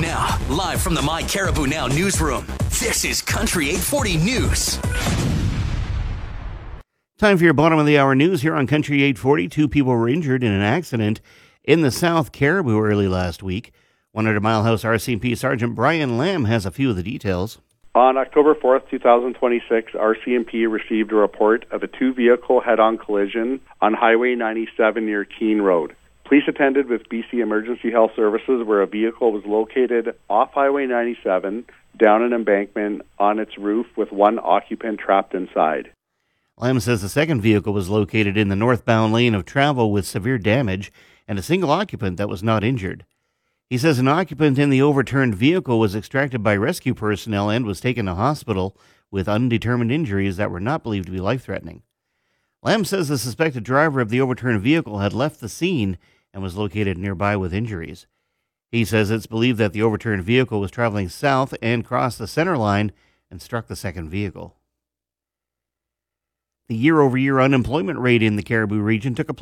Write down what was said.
Now, live from the My Caribou Now newsroom, this is Country 840 News. Time for your bottom of the hour news here on Country 840. 2 people were injured in an accident in the South Caribou early last week. 100 Mile House RCMP Sergeant Brian Lamb has a few of the details. On October 4th, 2026, RCMP received a report of a 2-vehicle head-on collision on Highway 97 near Keene Road. Police attended with BC Emergency Health Services where a vehicle was located off Highway 97, down an embankment on its roof with one occupant trapped inside. Lamb says the second vehicle was located in the northbound lane of travel with severe damage and a single occupant that was not injured. He says an occupant in the overturned vehicle was extracted by rescue personnel and was taken to hospital with undetermined injuries that were not believed to be life-threatening. Lamb says the suspected driver of the overturned vehicle had left the scene and was located nearby with injuries. He says it's believed that the overturned vehicle was traveling south and crossed the center line and struck the second vehicle. The year-over-year unemployment rate in the Caribou region took a